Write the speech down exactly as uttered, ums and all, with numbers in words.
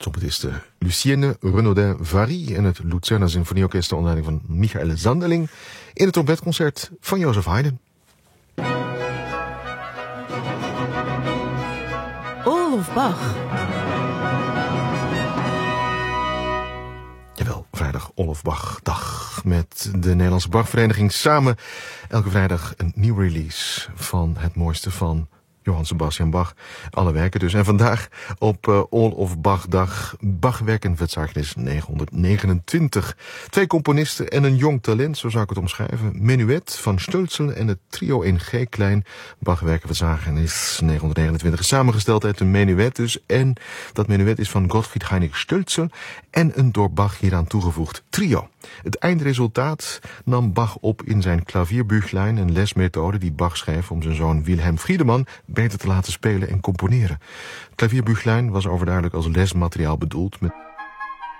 trompetiste Lucienne Renaudin-Vary en het Luzerner Symfonieorkest onder leiding van Michael Zandeling in het trompetconcert van Joseph Haydn. All of Bach. Jawel, vrijdag Olof Bach dag met de Nederlandse Bachvereniging samen elke vrijdag een nieuw release van het mooiste van Johann Sebastian Bach. Alle werken dus. En vandaag op uh, All of Bach dag Bachwerken Verzeichnis negenhonderdnegenentwintig. Twee componisten en een jong talent, zo zou ik het omschrijven. Menuet van Stölzel en het trio in G-klein. Bachwerken Verzeichnis negenhonderdnegenentwintig is samengesteld uit een menuet dus. En dat menuet is van Gottfried Heinrich Stölzel en een door Bach hieraan toegevoegd trio. Het eindresultaat nam Bach op in zijn klavierbüchlein, een lesmethode die Bach schreef om zijn zoon Wilhelm Friedemann beter te laten spelen en componeren. Het klavierbüchlein was overduidelijk als lesmateriaal bedoeld met